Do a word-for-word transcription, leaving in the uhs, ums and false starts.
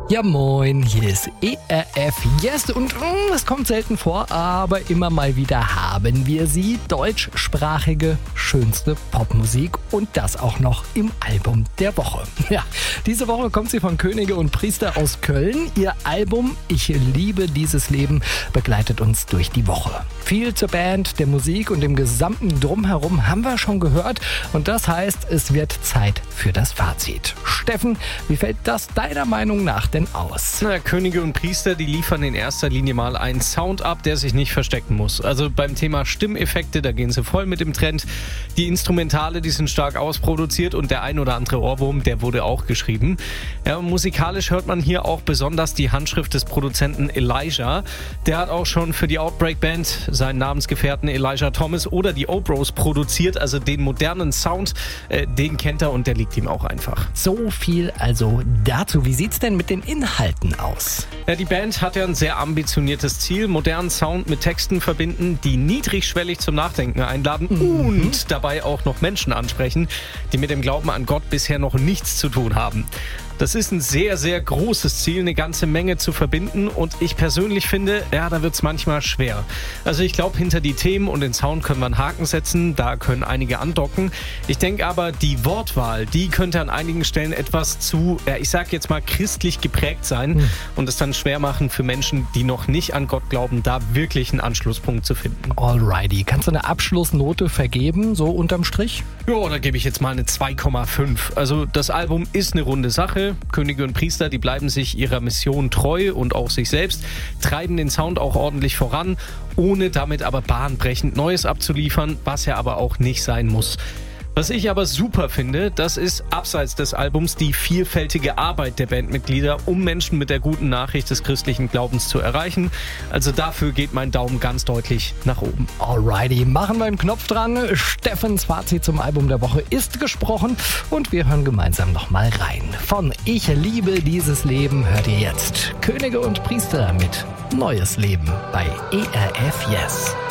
Ja moin, hier ist E R F Yes und mm, es kommt selten vor, aber immer mal wieder haben wir sie. Deutschsprachige, schönste Popmusik und das auch noch im Album der Woche. Ja, diese Woche kommt sie von Könige und Priester aus Köln. Ihr Album Ich liebe dieses Leben begleitet uns durch die Woche. Viel zur Band, der Musik und dem gesamten Drumherum haben wir schon gehört und das heißt, es wird Zeit für das Fazit. Steffen, wie fällt das deiner Meinung nach denn aus? Na, Könige und Priester, die liefern in erster Linie mal einen Sound ab, der sich nicht verstecken muss. Also beim Thema Stimmeffekte, da gehen sie voll mit dem Trend. Die Instrumentale, die sind stark ausproduziert und der ein oder andere Ohrwurm, der wurde auch geschrieben. Ja, musikalisch hört man hier auch besonders die Handschrift des Produzenten Elijah. Der hat auch schon für die Outbreak Band seinen Namensgefährten Elijah Thomas oder die O-Bros produziert. Also den modernen Sound, äh, den kennt er und der liegt ihm auch einfach. So viel also dazu. Wie sieht's denn mit den Inhalten aus? Ja, die Band hat ja ein sehr ambitioniertes Ziel, modernen Sound mit Texten verbinden, die niedrigschwellig zum Nachdenken einladen mhm. und dabei auch noch Menschen ansprechen, die mit dem Glauben an Gott bisher noch nichts zu tun haben. Das ist ein sehr, sehr großes Ziel, eine ganze Menge zu verbinden und ich persönlich finde, ja, da wird es manchmal schwer. Also ich glaube, hinter die Themen und den Sound können wir einen Haken setzen, da können einige andocken. Ich denke aber, die Wortwahl, die könnte an einigen Stellen etwas zu, ja, ich sag jetzt mal, christlich geprägt sein mhm. und es dann schwer machen für Menschen, die noch nicht an Gott glauben, da wirklich einen Anschlusspunkt zu finden. Alrighty, kannst du eine Abschlussnote vergeben, so unterm Strich? Ja, da gebe ich jetzt mal eine zwei Komma fünf. Also das Album ist eine runde Sache. Könige und Priester, die bleiben sich ihrer Mission treu und auch sich selbst, treiben den Sound auch ordentlich voran, ohne damit aber bahnbrechend Neues abzuliefern, was ja aber auch nicht sein muss. Was ich aber super finde, das ist abseits des Albums die vielfältige Arbeit der Bandmitglieder, um Menschen mit der guten Nachricht des christlichen Glaubens zu erreichen. Also dafür geht mein Daumen ganz deutlich nach oben. Alrighty, machen wir einen Knopf dran. Steffens Fazit zum Album der Woche ist gesprochen und wir hören gemeinsam nochmal rein. Von Ich liebe dieses Leben hört ihr jetzt Könige und Priester mit Neues Leben bei E R F Yes.